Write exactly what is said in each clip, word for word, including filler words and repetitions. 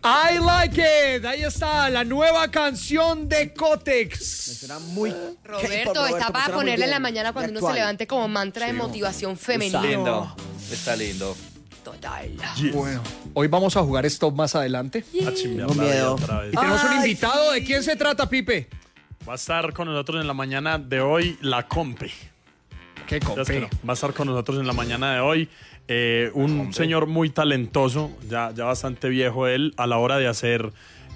I like it. Ahí está la nueva canción de Kotex. Será muy Roberto, Roberto está para ponerle en la mañana cuando uno se levante como mantra de motivación femenina. Lindo, está lindo. Total. Yes. Bueno, hoy vamos a jugar Stop más adelante. Yeah. A chimbear la vida otra vez. Y tenemos Ay, un invitado. sí. ¿De quién se trata, Pipe? Va a estar con nosotros en la mañana de hoy la Compe. ¿Qué Compe? No. Va a estar con nosotros en la mañana de hoy eh, un Compe. Señor muy talentoso, ya, ya bastante viejo él, a la hora de hacer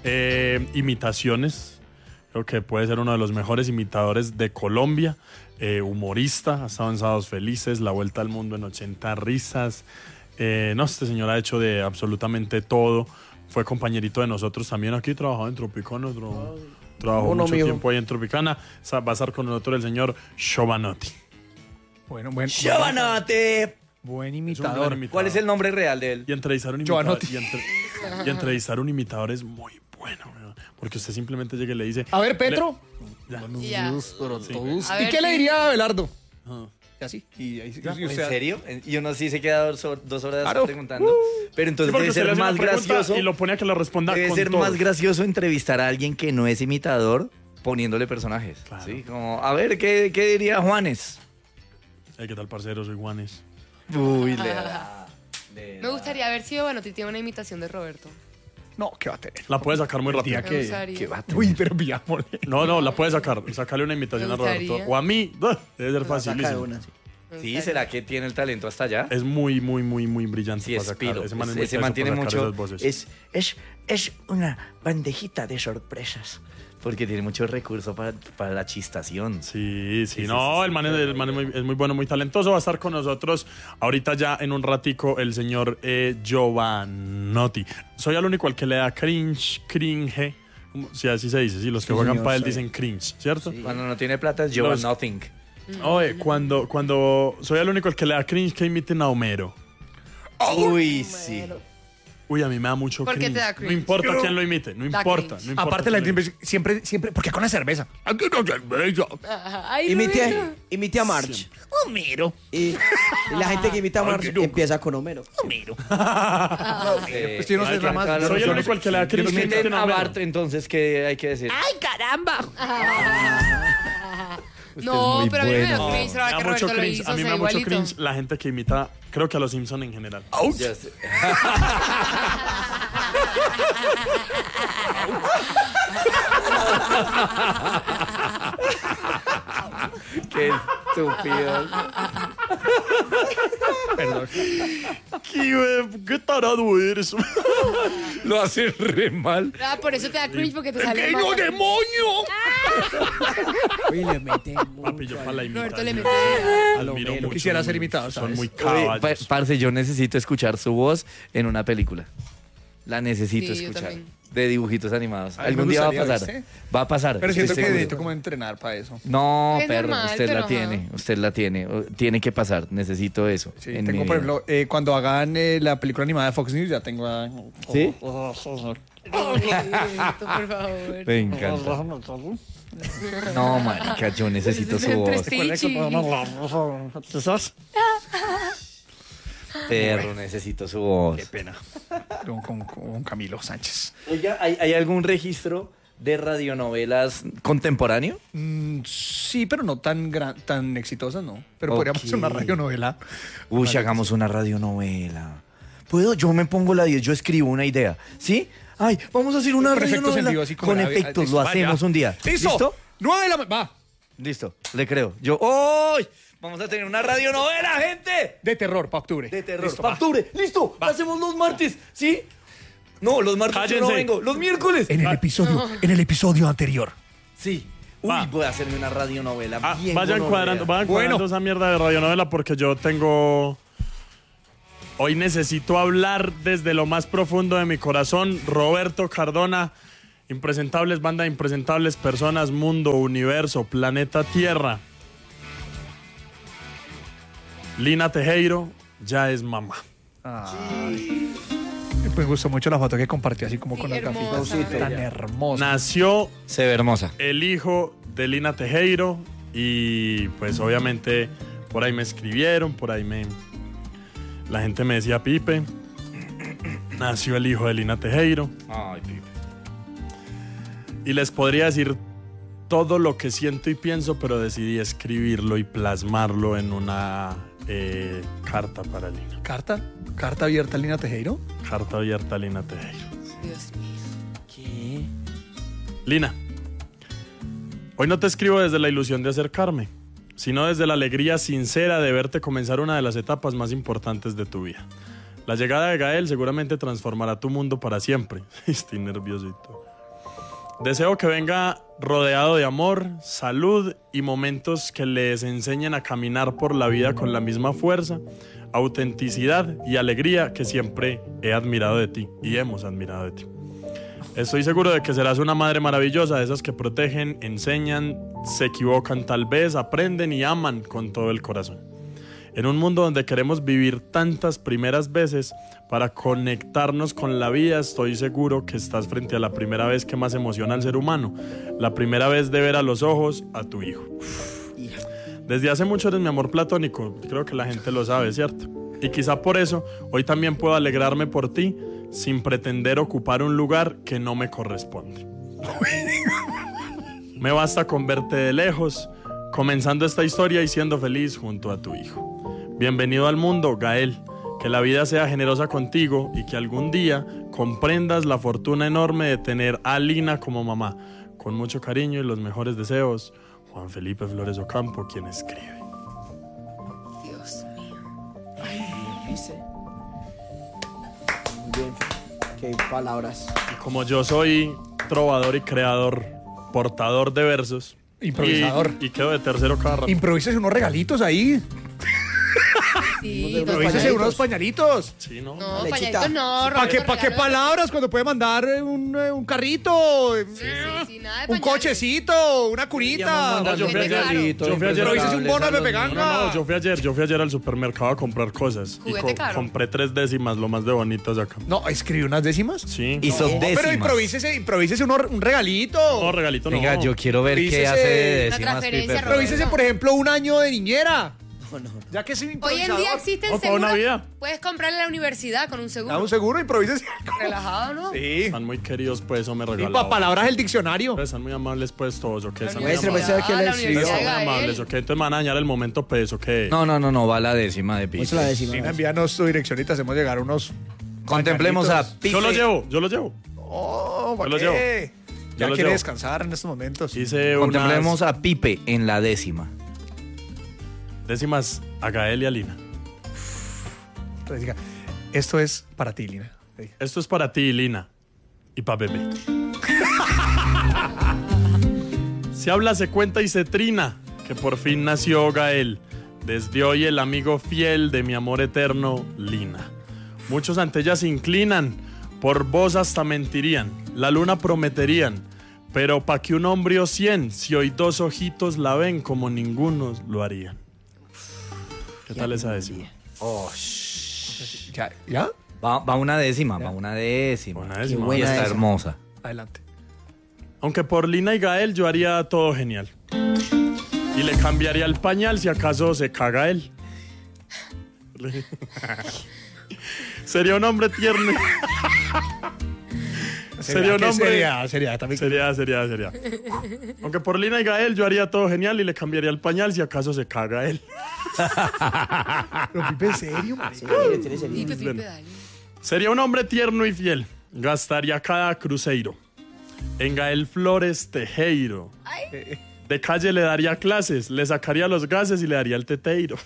eh, imitaciones. Creo que puede ser uno de los mejores imitadores de Colombia. Eh, humorista, ha estado en Sábados Felices, La Vuelta al Mundo en ochenta risas. Eh, no, este señor ha hecho de absolutamente todo. Fue compañerito de nosotros también aquí, trabajado en Tropicana, tra- trabajó Uno mucho mío. tiempo ahí en Tropicana. O sea, va a estar con nosotros el señor Giovanotti. Bueno, bueno. ¡Giovanotti! Buen Es un imitador. gran imitador. ¿Cuál es el nombre real de él? Y entrevistar un imitador, Giovanotti. y, entre- y entrevistar un imitador es muy bueno, weón, porque usted simplemente llega y le dice... A ver, Petro. Le- ya. Ya. Sí. A ¿Y ver, qué le sí. diría a Abelardo? Ajá. Y así. Y ahí, y ¿En usted- serio? Y uno sí se queda dos, hor- dos horas Claro. preguntando. Pero Sí, entonces porque debe usted le ser hace una más pregunta gracioso. y lo pone a que le responda Debe con ser todo. más gracioso entrevistar a alguien que no es imitador poniéndole personajes. Claro. ¿Sí? Como, a ver, ¿qué, qué diría Juanes? Hey, ¿qué tal, parcero? Soy Juanes. Uy, le da. le Me da. gustaría ver si bueno, tiene una imitación de Roberto. No, ¿qué va a tener? La puede sacar muy rápido. Día Me que, gustaría. que va a tener. Uy, pero pidámosle. No, no, la puede sacar. Sacarle una invitación Me a Roberto. gustaría. O a mí. ¡ah! Debe ser Saca de facilísimo. una, sí. Me Sí, gustaría. ¿será que tiene el talento hasta allá? Es muy, muy, muy, muy brillante Sí, para es sacar. pilo. Ese man, es Ese- muy ese teso man para tiene sacar mucho. esas voces. Es, es, es una bandejita de sorpresas. Porque tiene mucho recurso para, para la chistación. Sí, sí, Sí, sí, no, sí, sí. el man, es, el man es, muy, es muy bueno, muy talentoso. Va a estar con nosotros ahorita ya en un ratico el señor eh, Giovanotti. Soy el único al que le da cringe, cringe. ¿Cómo? Sí, así se dice. Sí, los que Sí, juegan señor, para él sí. dicen cringe, ¿cierto? Cuando no tiene plata es Jovan Los- Nothing. Oye, cuando, cuando soy el único al que le da cringe que imiten a Homero. Uy, sí. Uy, a mí me da mucho ¿Por qué cringe. te da cringe? No importa quién lo imite, no Da importa. cringe. No importa Aparte, la quién lo gente siempre, siempre, ¿por qué con la cerveza? Aquí no hay cerveza. Ay, Imite, Roberto. a- imite a March. Homero. Y, y la gente que imita a March empieza con Homero. Homero. Eh, Pues yo no sé hay que nada más. todas las Soy el razones. único al que le da cringe. que Imiten imiten a a Homero. Bart, entonces, ¿qué hay que decir? ¡Ay, caramba! No, pero a mí me da bueno. cringe, Me ahora da que mucho Roberto lo cringe. hizo, A mí me soy da mucho igualito. cringe la gente que imita, creo que a los Simpson en general. Ya sé. Qué estúpido. Perdón. ¿Qué, eh, qué tarado eres? Lo hace re mal. Ah, por eso te da cringe porque te sale ¡Pequeño mal. demonio! Uy, le mete Papi, yo para la Roberto le imitación. mete. Admiro Yo mucho, quisiera ser muy- imitado, Son ¿sabes? muy Oye, pa- caballos. parce, yo necesito escuchar su voz en una película. La necesito Sí, yo escuchar. también. De dibujitos animados. A mí me Algún día va a gustaría, pasar. ¿viste? Va a pasar. Pero estoy siento que seguro. necesito como entrenar para eso. No, Es perro, normal, usted pero la ajá. tiene. Usted la tiene. O- Tiene que pasar. Necesito eso. Sí, en tengo, mi por vida. ejemplo, eh, cuando hagan eh, la película animada de Fox News, ya tengo a... ¿Sí? Roberto, por favor. Me encanta. No, marica, yo necesito su voz. Perro, necesito su voz. Qué pena. Con, con- con Camilo Sánchez. Oiga, ¿hay, hay algún registro de radionovelas contemporáneo? Mm, sí, pero no tan gran, tan exitosas, ¿no? Pero Ok. podríamos hacer una radionovela. Uy, hagamos una radionovela. ¿Puedo? Yo me pongo la diez, yo escribo una idea. ¿Sí? Ay, vamos a hacer una Con efectos radionovela. en vivo, así como Con la- efectos, listo, lo va, hacemos ya. un día. ¡Listo! ¿Listo? ¡Nueve de la ma- Va. Listo, le creo. Yo, ¡ay! Vamos a tener una radionovela, gente. De terror, para octubre. De terror. Listo, Pa' va. octubre. Listo. La hacemos los martes. ¿Sí? No, los martes yo no Cállense. vengo. Los miércoles. En el episodio, en el episodio anterior. Sí. Uy, Va. voy a hacerme una radionovela. Ah, bien vayan gonorrea. cuadrando, vayan Bueno. cuadrando esa mierda de radionovela porque yo tengo... Hoy necesito hablar desde lo más profundo de mi corazón. Roberto Cardona, impresentables, banda de impresentables, personas, mundo, universo, planeta Tierra. Lina Tejero ya es mamá. Ay. Me gustó mucho la foto que compartió así como Sí, con las hermosa. gafitas. Tan hermosa. Nació Se ve hermosa. el hijo de Lina Tejero y pues obviamente por ahí me escribieron, por ahí me... La gente me decía Pipe, nació el hijo de Lina Tejero. Ay, Pipe. Y les podría decir todo lo que siento y pienso, pero decidí escribirlo y plasmarlo en una eh, carta para Lina. ¿Carta? ¿Carta abierta a Lina Tejero? Carta abierta a Lina Tejero. Dios mío. ¿Qué? Lina, hoy no te escribo desde la ilusión de acercarme, sino desde la alegría sincera de verte comenzar una de las etapas más importantes de tu vida. La llegada de Gael seguramente transformará tu mundo para siempre. Estoy nerviosito. Deseo que venga rodeado de amor, salud y momentos que les enseñen a caminar por la vida con la misma fuerza, autenticidad y alegría que siempre he admirado de ti y hemos admirado de ti. Estoy seguro de que serás una madre maravillosa, de esas que protegen, enseñan, se equivocan tal vez, aprenden y aman con todo el corazón. En un mundo donde queremos vivir tantas primeras veces para conectarnos con la vida, estoy seguro que estás frente a la primera vez que más emociona al ser humano, la primera vez de ver a los ojos a tu hijo. Desde hace mucho eres mi amor platónico, creo que la gente lo sabe, ¿cierto? Y quizá por eso hoy también puedo alegrarme por ti sin pretender ocupar un lugar que no me corresponde. Me basta con verte de lejos, comenzando esta historia y siendo feliz junto a tu hijo. Bienvenido al mundo, Gael. Que la vida sea generosa contigo y que algún día comprendas la fortuna enorme de tener a Lina como mamá. Con mucho cariño y los mejores deseos, Juan Felipe Flores Ocampo, quien escribe. Dios mío. ¿Viste? Muy bien. Qué palabras. Y como yo soy trovador y creador, portador de versos. Improvisador. Y, y quedo de tercero cada rato. Improvísese unos regalitos ahí. Sí, dos Improvísese pañalitos. unos pañalitos. Sí, ¿no? No, Lechita. pañalitos no. ¿Para qué, Roberto, pa qué regalo- palabras cuando puede mandar un, eh, un carrito? Sí, sí, sí, nada de Un pañales. cochecito, una curita. No, yo fui Juguete ayer, caro. yo fui ayer, Improvísese un bono de Pepe no, Ganga. no, no, yo fui ayer, yo fui ayer al supermercado a comprar cosas y Juguete caro. compré tres décimas, lo más de bonitas acá. No, escribí unas décimas. Sí. Y son No, décimas. pero improvísese, improvísese uno- un regalito. No, regalito no. Venga, yo quiero ver qué Dícese hace de una décimas, transferencia, Pipe. Roberto. Improvísese, por ejemplo, un año de niñera. No, no. Ya que soy Hoy improvisador. en día existen No, para una seguros. vida. Puedes comprarle a la universidad con un seguro. Da un seguro, improvísese. Relajado, ¿no? Sí. Están muy queridos, pues, eso me Y para regalaron. palabras del diccionario. Pues, están muy amables, pues, todos, ¿ok? Están muy Muestre, amables. muestre que le la escribió. Universidad de Están muy Gael. amables, ¿ok? Entonces me van a dañar el momento, pues, ¿ok? No, no, no, no, va la décima de Pipe. Muestra la décima. Lina, envíanos tu dirección y te hacemos llegar unos. Contemplemos a pañalitos. Pipe. Yo lo llevo, yo lo llevo. Oh, ¿para Yo lo qué? llevo. Ya Yo lo quiere llevo. descansar en estos momentos. Hice Contemplemos unas a Pipe en la décima. décimas a Gael y a Lina. Entonces diga, esto es para ti, Lina. Sí. Esto es para ti, Lina, y para bebé. Se habla, se cuenta y se trina que por fin nació Gael. Desde hoy el amigo fiel de mi amor eterno, Lina. Muchos ante ella se inclinan, por vos hasta mentirían, la luna prometerían, pero pa' que un hombre o cien, si hoy dos ojitos la ven como ninguno lo harían. ¿Qué tal esa décima? ¿Ya? ¿Ya? Va, va una décima, va una décima. Una décima. Y buena está esa. hermosa. Adelante. Aunque por Lina y Gael yo haría todo genial. Y le cambiaría el pañal si acaso se caga él. Sería un hombre tierno. Sería un ¿Qué hombre. Sería, sería, también. Sería, sería, sería. Aunque por Lina y Gael yo haría todo genial y le cambiaría el pañal si acaso se caga él. Pero Pipe, ¿en serio, marica? Sí, mire, tiene serio. Pipe, Pipe, bueno. dale. Sería un hombre tierno y fiel. Gastaría cada cruceiro. En Gael Flores Tejero. De calle le daría clases, le sacaría los gases y le daría el teteiro.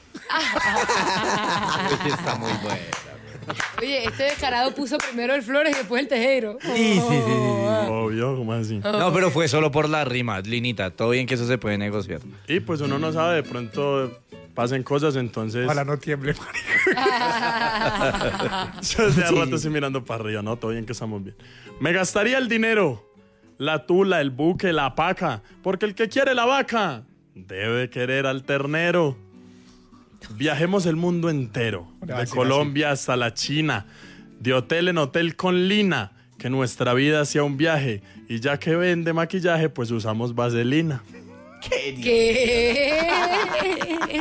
Está muy buena. Oye, este descarado puso primero el Flores y después el Tejero. Sí, sí, sí, sí. Obvio, ¿cómo así? No, pero fue solo por la rima, Linita. Todo bien que eso se puede negociar. Y pues uno no sabe, de pronto pasen cosas, entonces. Ojalá no tiemble, marica. Yo desde hace rato estoy mirando para arriba, ¿no? Todo bien que estamos bien. Me gastaría el dinero, la tula, el buque, la paca, porque el que quiere la vaca debe querer al ternero. Viajemos el mundo entero, Una de vacina, Colombia hasta la China, de hotel en hotel con Lina, que nuestra vida sea un viaje, y ya que vende maquillaje, pues usamos vaselina. ¿Qué?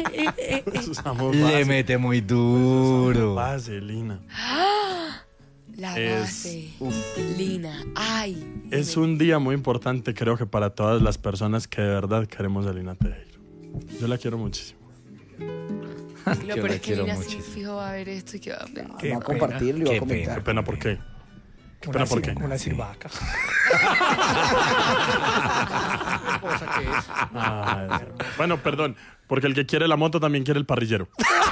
Pues usamos Le vase- mete muy duro. vaselina. La Es- base. Lina. Ay. Es un día muy importante, creo que para todas las personas que de verdad queremos a Lina Tejero. Yo la quiero muchísimo. Lo Yo peor la es que quiero Lina sí muchísimo. fijo va a ver esto y que va a pensar. Va a compartirlo y va Qué a comentar. Qué pena, ¿por qué? Qué Como pena, la ¿por sir- qué? Como la sirvaca. Cosa que es. Ah, bueno, perdón, porque el que quiere la moto también quiere el parrillero.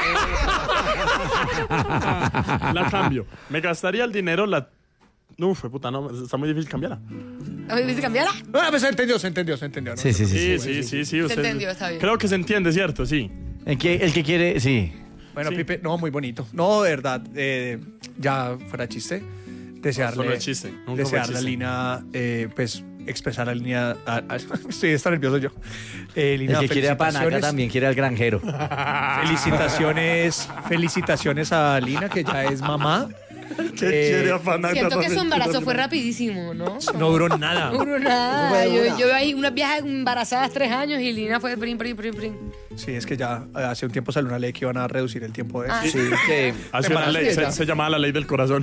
La cambio. Me gastaría el dinero, la... Uf, puta, no, está muy difícil cambiarla. ¿Viste cambiarla? Bueno, pues se entendió, se entendió, se entendió. ¿no? Sí, sí, sí. Sí, sí. sí, sí, sí. usted- entendió, está bien. Creo que se entiende, ¿cierto? Sí. El que, el que quiere, sí. Bueno, Sí. Pipe, no, muy bonito. No, de verdad, eh, ya fuera chiste, desearle, No, solo es chiste, nunca fue desearle a chiste. Lina, eh, pues, expresar a Lina, a- a- estoy está nervioso yo. Eh, El Lina, que quiere a Panaca felicitaciones. también quiere al granjero. Felicitaciones, felicitaciones a Lina, que ya es mamá. ¿Qué Eh, quiere a Panaca Siento que también? su embarazo fue rapidísimo, ¿no? No duró nada. No duró nada. fue Yo, dura. yo ahí unas viejas embarazadas tres años y Lina fue prin, prin, prin, prin. Sí, es que ya eh, hace un tiempo salió una ley que iban a reducir el tiempo de eso. Ah. Sí. Sí. Hace una ley, se, se llamaba la ley del corazón.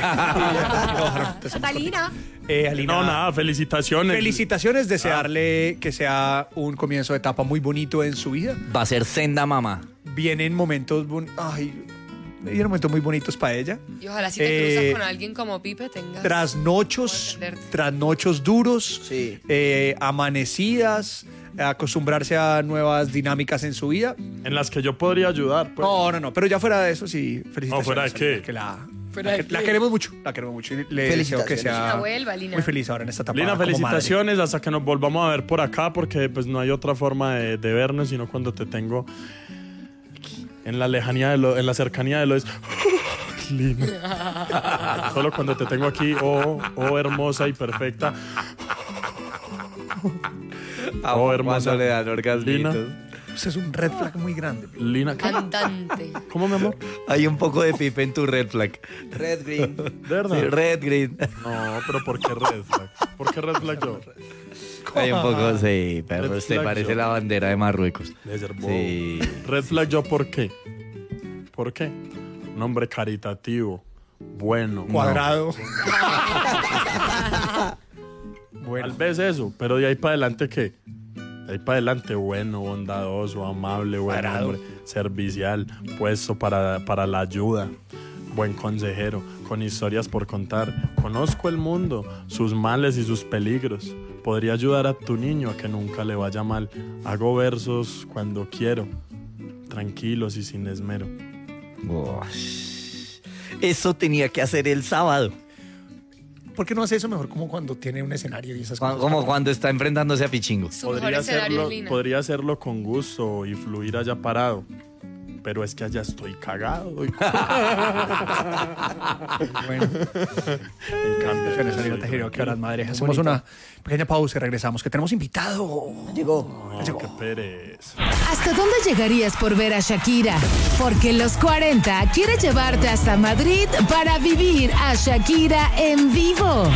Catalina. Eh, a Lina, No, nada, felicitaciones. felicitaciones, desearle que sea un comienzo de etapa muy bonito en su vida. Va a ser senda mamá. Vienen momentos, bon- ay, vienen momentos muy bonitos para ella. Y ojalá si te Eh, cruzas con alguien como Pipe tengas... Trasnochos, Puedo entenderte. trasnochos duros, Sí. eh, amanecidas, acostumbrarse a nuevas dinámicas en su vida. En las que yo podría ayudar. Pues. No, no, no, pero ya fuera de eso, sí, felicitaciones. No, ¿fuera de qué? Que la, ¿Fuera la, de que- la qué? queremos mucho, la queremos mucho. Y le deseo que Felicitaciones. sea Una vuelva, Lina. muy feliz ahora en esta etapa. Lina, como madre. felicitaciones hasta que nos volvamos a ver por acá porque pues no hay otra forma de, de vernos sino cuando te tengo en la lejanía de lo, en la cercanía de lo es Lina. Solo cuando te tengo aquí, oh, oh hermosa y perfecta. Oh, hermosa. Cuando le dan orgasmitos. Lina. Ese es un red flag muy grande. Lina, ¿qué? Cantante. ¿Cómo, mi amor? Hay un poco de pipe en tu red flag. Red, green. ¿De verdad? Sí, red, green. No, pero ¿por qué red flag? ¿Por qué red flag yo? Hay un poco, sí, pero Red usted flag parece yo. la bandera de Marruecos. Debe ser bobo. Sí. Red flag yo, ¿por qué? ¿Por qué? Un hombre caritativo, bueno. Cuadrado. Tal vez eso, pero de ahí para adelante, ¿qué? De ahí para adelante, bueno, bondadoso, amable, buen Cuadrado. hombre, servicial, puesto para, para la ayuda, buen consejero, con historias por contar. Conozco el mundo, sus males y sus peligros. Podría ayudar a tu niño a que nunca le vaya mal. Hago versos cuando quiero, tranquilos y sin esmero. Ush. Eso tenía que hacer el sábado. ¿Por qué no hace eso mejor como cuando tiene un escenario y esas Cu- cosas? Como cuando está enfrentándose a Pichingo. Su mejor Podría escenario hacerlo, es Lina. podría hacerlo con gusto y fluir allá parado. Pero es que allá estoy cagado. Y- Bueno, en cambio, suena yo salir soy a Tejero, que horas madre. Muy Hacemos bonito. una pequeña pausa y regresamos, que tenemos invitado. Llegó. No, qué pereza. ¿Hasta dónde llegarías por ver a Shakira? Porque Los cuarenta quiere llevarte hasta Madrid para vivir a Shakira en vivo.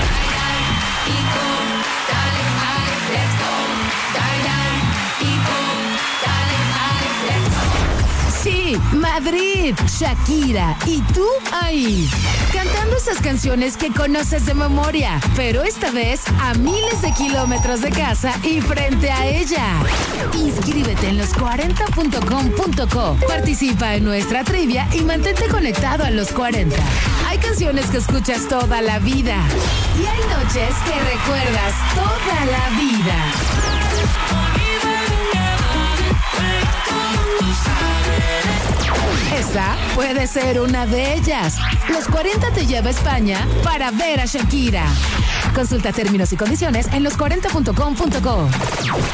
Sí, Madrid, Shakira y tú ahí, cantando esas canciones que conoces de memoria, pero esta vez a miles de kilómetros de casa y frente a ella. Inscríbete en los cuarenta punto com punto co, participa en nuestra trivia y mantente conectado a Los cuarenta. Hay canciones que escuchas toda la vida y hay noches que recuerdas toda la vida. Esa puede ser una de ellas. Los cuarenta te lleva a España para ver a Shakira. Consulta términos y condiciones en los cuarenta punto com punto co.